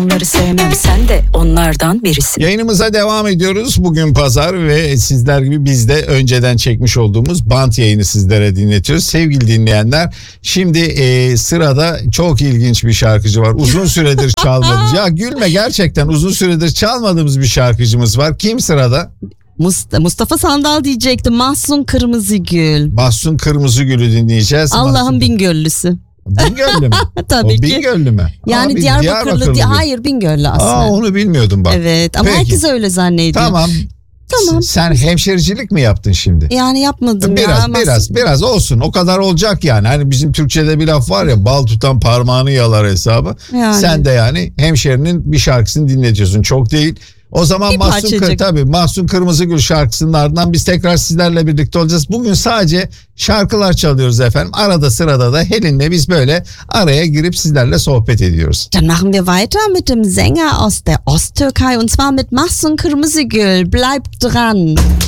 onları sevmem, sen de onlardan birisin. Yayınımıza devam ediyoruz. Bugün pazar ve sizler gibi biz de önceden çekmiş olduğumuz bant yayını sizlere dinletiyoruz. Sevgili dinleyenler, şimdi sırada çok ilginç bir şarkıcı var. Uzun süredir çalmadı. Ya gülme, gerçekten uzun süredir çalmadığımız bir şarkıcımız var. Kim sırada? Mustafa Sandal diyecektim. Mahsun Kırmızıgül. Mahsun Kırmızıgül'ü dinleyeceğiz. Allah'ın Bingöllüsü. Bingöllü mü? Tabii o ki. Bingöllü mü? Yani Diyarbakırlı değil. Hayır, Bingöllü aslında. Onu bilmiyordum bak. Evet ama Peki. herkes öyle zannediyor. Tamam. Sen hemşericilik mi yaptın şimdi? Yani yapmadım Biraz olsun. O kadar olacak yani. Hani bizim Türkçe'de bir laf var ya, bal tutan parmağını yalar hesabı. Yani. Sen de yani hemşerinin bir şarkısını dinletiyorsun. Çok değil. O zaman Mahsun Kırmızıgül şarkısının ardından biz tekrar sizlerle birlikte olacağız. Bugün sadece şarkılar çalıyoruz efendim. Arada sırada da Helin'le biz böyle araya girip sizlerle sohbet ediyoruz. Dann machen wir weiter mit dem Sänger aus der Osttürkei und zwar mit Mahsun Kırmızıgül. Bleibt dran.